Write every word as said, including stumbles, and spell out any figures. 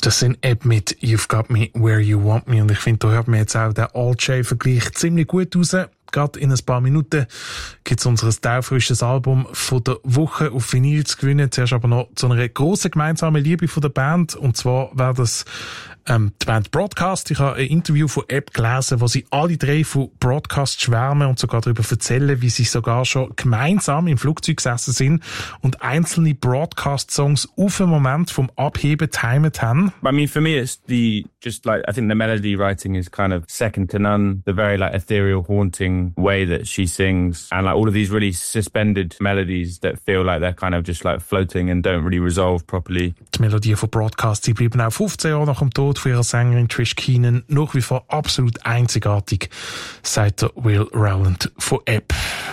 Das sind App mit You've Got Me Where You Want Me. Und ich finde, da hört man jetzt auch den Alt-J-Vergleich ziemlich gut raus. Gerade in ein paar Minuten gibt es unser taufrisches Album von der Woche auf Vinyl zu gewinnen. Zuerst aber noch zu einer grossen gemeinsamen Liebe von der Band. Und zwar wäre das ähm, die Band Broadcast. Ich habe ein Interview von App gelesen, wo sie alle drei von Broadcast schwärmen und sogar darüber erzählen, wie sie sogar schon gemeinsam im Flugzeug gesessen sind und einzelne Broadcast-Songs auf einen Moment vom Abheben timet haben. I mean, for me, it's the, just like, I think the melody writing is kind of second to none. The very, like, ethereal, haunting way that she sings, and like all of these really suspended melodies that feel like they're kind of just like floating and don't really resolve properly. Die Melodien von Broadcast, die bleiben auch fünfzehn Jahre nach dem Tod von ihrer Sängerin Trish Keenan nach wie vor absolut einzigartig, sagt der Will Rowland von App.